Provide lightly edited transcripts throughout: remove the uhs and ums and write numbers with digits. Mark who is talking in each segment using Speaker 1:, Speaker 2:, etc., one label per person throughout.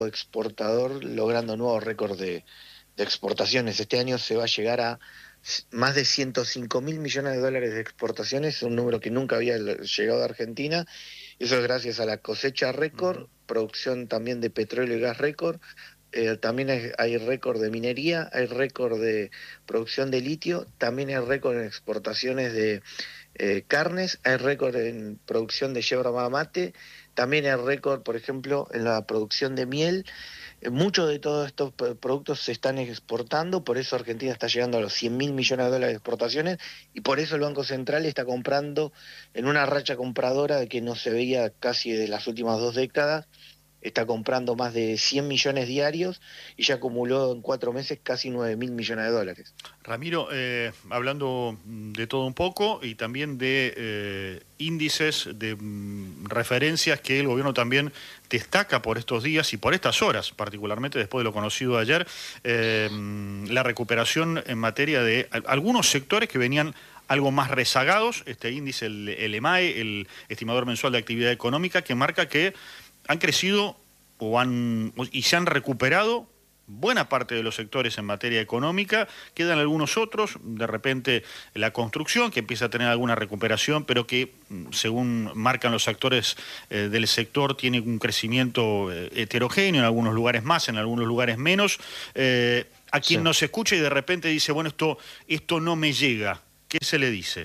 Speaker 1: exportador logrando nuevos récords de exportaciones. Este año se va a llegar a más de 105.000 millones de dólares de exportaciones, un número que nunca había llegado a Argentina. Eso es gracias a la cosecha récord, producción también de petróleo y gas récord. También hay récord de minería, hay récord de producción de litio, también hay récord en exportaciones de carnes, hay récord en producción de yerba mate, también hay récord, por ejemplo, en la producción de miel. Muchos de todos estos productos se están exportando, por eso Argentina está llegando a los 100.000 millones de dólares de exportaciones y por eso el Banco Central está comprando en una racha compradora que no se veía casi de las últimas 2 décadas. Está comprando más de 100 millones diarios y ya acumuló en 4 meses casi 9.000 millones de dólares.
Speaker 2: Ramiro, hablando de todo un poco y también de índices, de referencias que el gobierno también destaca por estos días y por estas horas, particularmente después de lo conocido ayer, la recuperación en materia de algunos sectores que venían algo más rezagados, este índice, el EMAE, el estimador mensual de actividad económica, que marca que han crecido y se han recuperado buena parte de los sectores en materia económica. Quedan algunos otros, de repente la construcción, que empieza a tener alguna recuperación, pero que, según marcan los actores del sector, tiene un crecimiento heterogéneo, en algunos lugares más, en algunos lugares menos. A quien nos escucha y de repente dice, bueno, esto no me llega, ¿qué se le dice?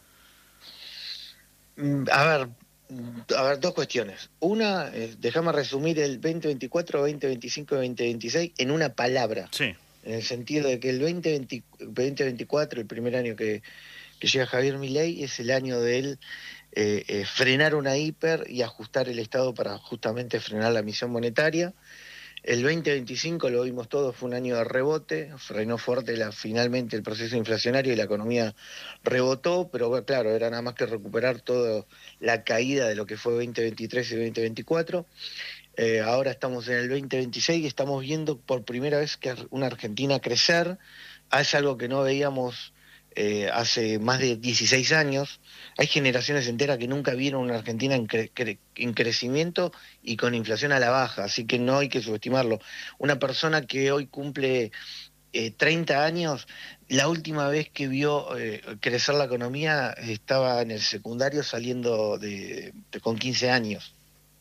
Speaker 1: A ver, dos cuestiones. Una, déjame resumir el 2024, 2025 y 2026 en una palabra.
Speaker 2: Sí.
Speaker 1: En el sentido de que el 2024, el primer año que llega Javier Milei, es el año de él frenar una hiper y ajustar el Estado para justamente frenar la emisión monetaria. El 2025, lo vimos todos, fue un año de rebote, frenó fuerte finalmente el proceso inflacionario y la economía rebotó, pero claro, era nada más que recuperar toda la caída de lo que fue 2023 y 2024. Ahora estamos en el 2026 y estamos viendo por primera vez que una Argentina crecer. Es algo que no veíamos hace más de 16 años. Hay generaciones enteras que nunca vieron una Argentina en crecimiento y con inflación a la baja, así que no hay que subestimarlo. Una persona que hoy cumple 30 años, la última vez que vio crecer la economía estaba en el secundario saliendo con 15 años.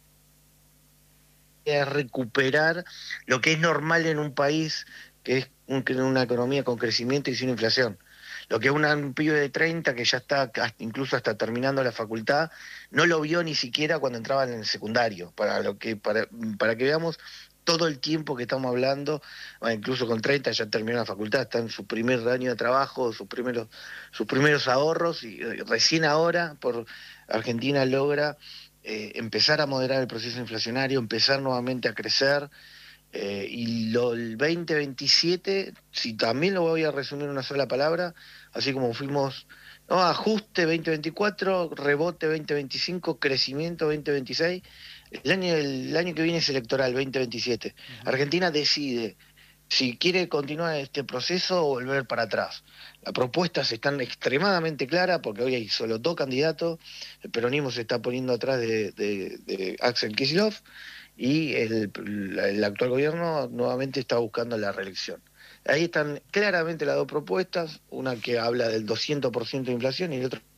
Speaker 1: Es recuperar lo que es normal en un país, que es una economía con crecimiento y sin inflación. Lo que un pibe de 30 que ya está incluso hasta terminando la facultad, no lo vio ni siquiera cuando entraba en el secundario, para que veamos todo el tiempo que estamos hablando. Incluso con 30 ya terminó la facultad, está en su primer año de trabajo, sus primeros ahorros, y recién ahora Argentina logra empezar a moderar el proceso inflacionario, empezar nuevamente a crecer. El 2027, si también lo voy a resumir en una sola palabra, así como fuimos, ajuste 2024, rebote 2025, crecimiento 2026, el año que viene es electoral, 2027. Argentina decide si quiere continuar este proceso o volver para atrás. Las propuestas están extremadamente claras porque hoy hay solo 2 candidatos, el peronismo se está poniendo atrás de Axel Kicillof, y el actual gobierno nuevamente está buscando la reelección. Ahí están claramente las 2 propuestas, una que habla del 200% de inflación y el otro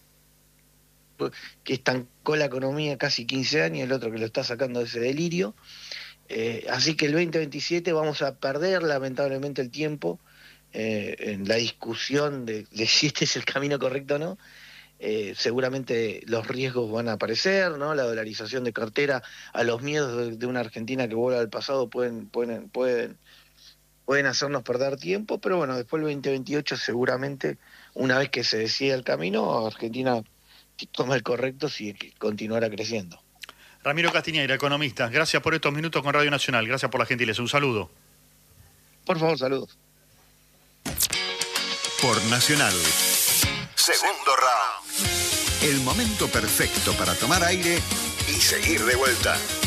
Speaker 1: que estancó la economía casi 15 años, el otro que lo está sacando de ese delirio. Así que el 2027 vamos a perder lamentablemente el tiempo en la discusión de si este es el camino correcto o no. Seguramente los riesgos van a aparecer, ¿no? La dolarización de cartera, a los miedos de una Argentina que vuelva al pasado pueden hacernos perder tiempo, pero bueno, después del 2028 seguramente, una vez que se decida el camino, Argentina toma el correcto si continuará creciendo.
Speaker 2: Ramiro Castiñeira, economista, gracias por estos minutos con Radio Nacional, gracias por la gentileza, un saludo.
Speaker 1: Por favor, saludos.
Speaker 3: Por Nacional. Segundo round. El momento perfecto para tomar aire y seguir de vuelta.